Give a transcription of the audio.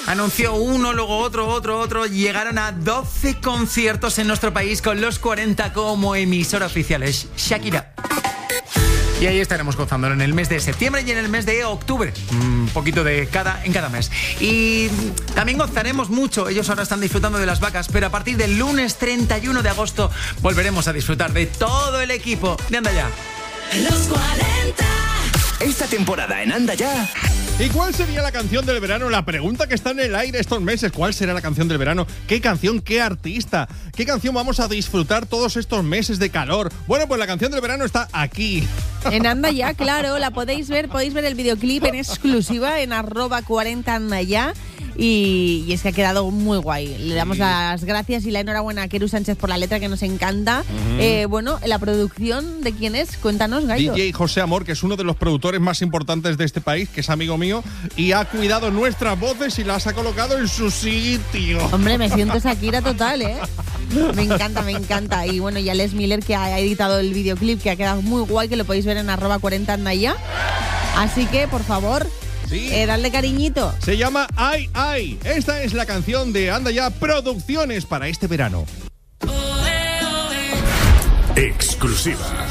Anunció uno, luego otro. Llegaron a 12 conciertos en nuestro país con los 40 como emisora oficiales. Shakira. Y ahí estaremos gozándolo en el mes de septiembre y en el mes de octubre. Un poquito en cada mes. Y también gozaremos mucho. Ellos ahora están disfrutando de las vacas, pero a partir del lunes 31 de agosto volveremos a disfrutar de todo el equipo de Anda Ya. Los 40. Esta temporada en Anda Ya. ¿Y cuál sería la canción del verano? La pregunta que está en el aire estos meses. ¿Cuál será la canción del verano? ¿Qué canción? ¿Qué artista? ¿Qué canción vamos a disfrutar todos estos meses de calor? Bueno, pues la canción del verano está aquí. En Anda Ya, claro, la podéis ver el videoclip en exclusiva en @40andaya. Y es que ha quedado muy guay. Le damos las gracias y la enhorabuena a Keru Sánchez por la letra, que nos encanta. Bueno, la producción, ¿de quién es? Cuéntanos, Gallo. DJ José Amor, que es uno de los productores más importantes de este país, que es amigo mío, y ha cuidado nuestras voces y las ha colocado en su sitio. Hombre, me siento Shakira total, ¿eh? Me encanta. Y bueno, y Les Miller, que ha editado el videoclip, que ha quedado muy guay, que lo podéis ver en @40andaya. Así que, por favor... Sí. Dale cariñito. Se llama Ay Ay. Esta es la canción de Anda Ya Producciones para este verano. Oh, Exclusiva.